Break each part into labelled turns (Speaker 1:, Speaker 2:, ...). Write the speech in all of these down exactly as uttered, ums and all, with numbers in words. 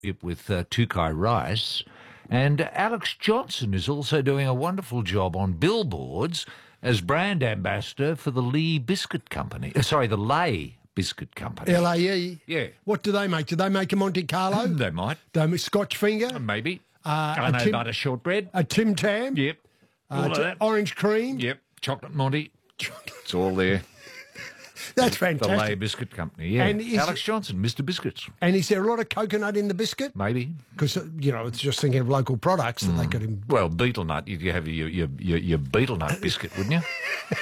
Speaker 1: partnership with uh, Tukai Rice. And Alex Johnson is also doing a wonderful job on billboards as brand ambassador for the Lee Biscuit Company. Uh, sorry, the Lay Biscuit Company.
Speaker 2: L A E?
Speaker 1: Yeah.
Speaker 2: What do they make? Do they make a Monte Carlo?
Speaker 1: They might.
Speaker 2: They make Scotch finger?
Speaker 1: Maybe.
Speaker 2: Uh,
Speaker 1: I
Speaker 2: a
Speaker 1: know
Speaker 2: Tim-
Speaker 1: butter shortbread.
Speaker 2: A Tim Tam?
Speaker 1: Yep. All
Speaker 2: Uh,
Speaker 1: of
Speaker 2: t-
Speaker 1: that.
Speaker 2: orange cream?
Speaker 1: Yep. Chocolate Monty. It's all there.
Speaker 2: That's
Speaker 1: The Lay
Speaker 2: fantastic.
Speaker 1: Biscuit Company, yeah.
Speaker 2: And is
Speaker 1: Alex
Speaker 2: it-
Speaker 1: Johnson, Mister Biscuits.
Speaker 2: And is there a lot of coconut in the biscuit?
Speaker 1: Maybe.
Speaker 2: Because, you know, it's just thinking of local products that they could... Im-
Speaker 1: Well, beetle nut. You'd have your, your, your, your beetle nut biscuit, wouldn't you?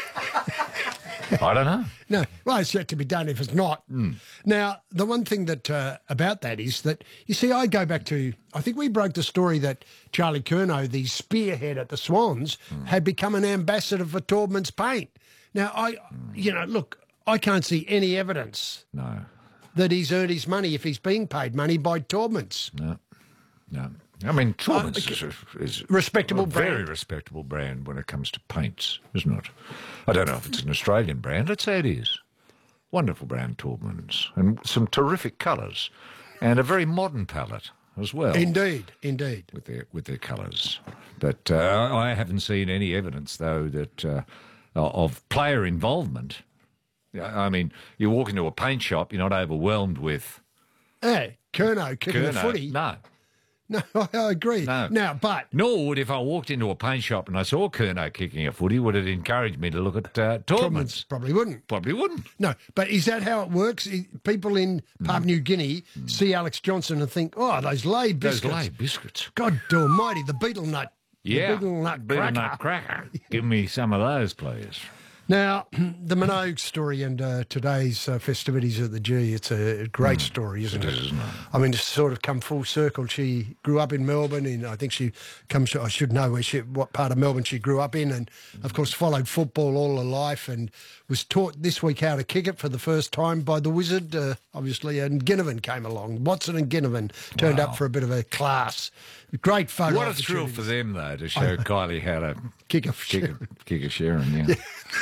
Speaker 1: I don't know.
Speaker 2: No, well, it's yet to be done if it's not.
Speaker 1: Hmm.
Speaker 2: Now, the one thing that uh, about that is that, you see, I go back to, I think we broke the story that Charlie Curnow, the spearhead at the Swans,
Speaker 1: Hmm.
Speaker 2: had become an ambassador for Taubman's paint. Now, I, you know, look, I can't see any evidence
Speaker 1: No,
Speaker 2: that he's earned his money if he's being paid money by Taubman's.
Speaker 1: no, no. I mean, Taubman's is, a, is
Speaker 2: Respectable
Speaker 1: a very
Speaker 2: brand.
Speaker 1: respectable brand when it comes to paints, isn't it? I don't know if it's an Australian brand. Let's say it is. Wonderful brand, Taubman's, and some terrific colours, and a very modern palette as well.
Speaker 2: Indeed, indeed.
Speaker 1: with their with their colours. But uh, I haven't seen any evidence, though, that uh, of player involvement. I mean, you walk into a paint shop, you're not overwhelmed with
Speaker 2: Hey, Curnow kicking the
Speaker 1: Curnow.
Speaker 2: footy.
Speaker 1: No.
Speaker 2: No, I agree.
Speaker 1: No.
Speaker 2: Now, but
Speaker 1: Nor would if I walked into a paint shop and I saw Curnow kicking a footy, would it encourage me to look at uh, Taubman's?
Speaker 2: probably wouldn't.
Speaker 1: Probably wouldn't.
Speaker 2: No, but is that how it works? I- People in Papua New Guinea see Alex Johnson and think, oh, those Lay
Speaker 1: Those
Speaker 2: biscuits.
Speaker 1: Lay biscuits.
Speaker 2: God almighty, the beetle nut.
Speaker 1: Yeah.
Speaker 2: The beetle nut
Speaker 1: Beetle
Speaker 2: cracker.
Speaker 1: nut cracker. Give me some of those, please.
Speaker 2: Now, the Minogue story and uh, today's uh, festivities at the G, it's a great story, isn't
Speaker 1: It
Speaker 2: it?
Speaker 1: is, isn't it?
Speaker 2: I mean, to sort of come full circle. She grew up in Melbourne, and I think she comes. I should know where she, what part of Melbourne she grew up in, and of course followed football all her life, and was taught this week how to kick it for the first time by the wizard, uh, obviously. And Ginnivan came along. Watson and Ginnivan turned
Speaker 1: Wow.
Speaker 2: up for a bit of a class. Great photo.
Speaker 1: What a thrill
Speaker 2: opportunities.
Speaker 1: for them, though, to show Kylie how to
Speaker 2: Kick a
Speaker 1: kick a, kick a Sharon, yeah.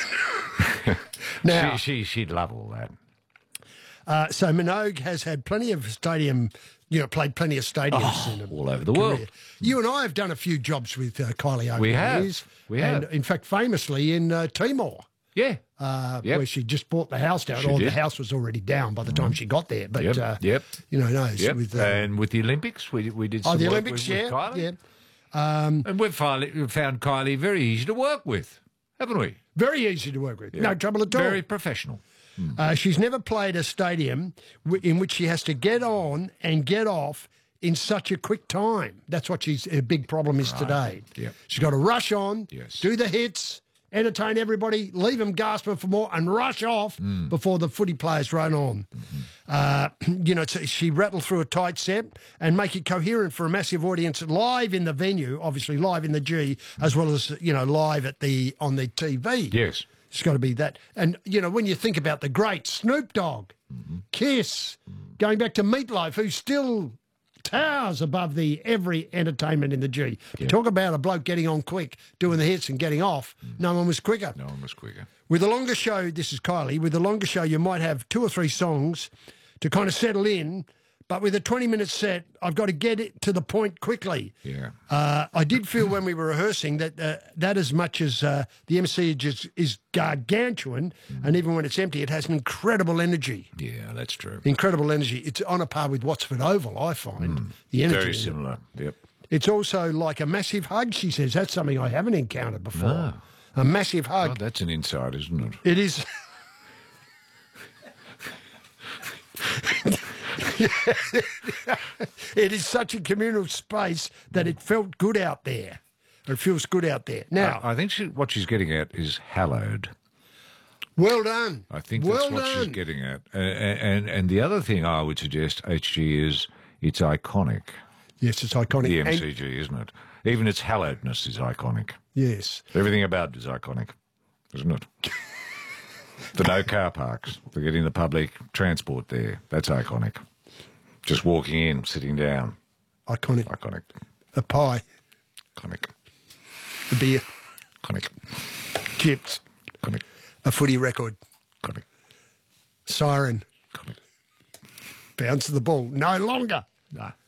Speaker 2: Now,
Speaker 1: she, she, she'd love all that.
Speaker 2: Uh, so Minogue has had plenty of stadium, you know, played plenty of stadiums
Speaker 1: Oh,
Speaker 2: in a
Speaker 1: all over the
Speaker 2: career.
Speaker 1: world.
Speaker 2: You and I have done a few jobs with uh, Kylie over
Speaker 1: We
Speaker 2: the
Speaker 1: have.
Speaker 2: years.
Speaker 1: We
Speaker 2: and
Speaker 1: have.
Speaker 2: in fact, famously in uh, Timor,
Speaker 1: Yeah.
Speaker 2: uh,
Speaker 1: Yep.
Speaker 2: where she just bought the house down,
Speaker 1: She
Speaker 2: or the
Speaker 1: did.
Speaker 2: house was already down by the time she got there. But,
Speaker 1: Yep,
Speaker 2: uh,
Speaker 1: yep.
Speaker 2: you know, no,
Speaker 1: Yep.
Speaker 2: with, uh,
Speaker 1: and with the Olympics, we, we did some
Speaker 2: oh, the
Speaker 1: work
Speaker 2: Olympics,
Speaker 1: with,
Speaker 2: yeah,
Speaker 1: with Kylie.
Speaker 2: yeah.
Speaker 1: And we've finally we've found Kylie very easy to work with, haven't we?
Speaker 2: Very easy to work with. No trouble at all.
Speaker 1: Very professional.
Speaker 2: Uh, she's never played a stadium w- in which she has to get on and get off in such a quick time. That's what she's her big problem is today.
Speaker 1: Yep.
Speaker 2: She's got to rush on,
Speaker 1: Yes.
Speaker 2: do the hits, entertain everybody, leave them gasping for more, and rush off
Speaker 1: Mm.
Speaker 2: before the footy players run on.
Speaker 1: Mm-hmm.
Speaker 2: Uh, you know, so she rattle through a tight set and make it coherent for a massive audience live in the venue, obviously live in the G, as well as you know live at the on the T V.
Speaker 1: Yes.
Speaker 2: It's got to be that. And, you know, when you think about the great Snoop Dogg, Kiss, going back to Meatloaf, who still towers above the every entertainment in the G. Talk about a bloke getting on quick, doing the hits and getting off. No one was quicker.
Speaker 1: No one was quicker.
Speaker 2: With a longer show, this is Kylie, with a longer show, you might have two or three songs to kind of settle in. But with a twenty-minute set, I've got to get it to the point quickly.
Speaker 1: Yeah.
Speaker 2: Uh, I did feel when we were rehearsing that uh, that as much as uh, the M C is, is gargantuan, and even when it's empty, it has an incredible energy.
Speaker 1: Yeah, that's true.
Speaker 2: Incredible energy. It's on a par with Watford Oval, I find. The energy.
Speaker 1: Very
Speaker 2: in it.
Speaker 1: similar. Yep.
Speaker 2: It's also like a massive hug, she says. That's something I haven't encountered before.
Speaker 1: No.
Speaker 2: A massive hug.
Speaker 1: Oh, that's an insight, isn't it?
Speaker 2: It is. It is such a communal space that it felt good out there. It feels good out there. Now,
Speaker 1: I think she, what she's getting at is hallowed.
Speaker 2: well done.
Speaker 1: I think
Speaker 2: well
Speaker 1: that's what
Speaker 2: done.
Speaker 1: she's getting at. And, and and the other thing I would suggest, H G, is it's iconic.
Speaker 2: Yes, it's iconic.
Speaker 1: The
Speaker 2: And-
Speaker 1: M C G, isn't it? Even its hallowedness is iconic.
Speaker 2: yes.
Speaker 1: Everything about it is iconic, isn't it? The no car parks, the getting the public transport there, that's iconic. Just walking in, sitting down,
Speaker 2: Iconic.
Speaker 1: iconic.
Speaker 2: A pie,
Speaker 1: Iconic.
Speaker 2: a beer,
Speaker 1: Iconic.
Speaker 2: chips,
Speaker 1: Iconic.
Speaker 2: a footy record,
Speaker 1: Iconic.
Speaker 2: siren,
Speaker 1: Iconic.
Speaker 2: bounce of the ball. No longer.
Speaker 1: No.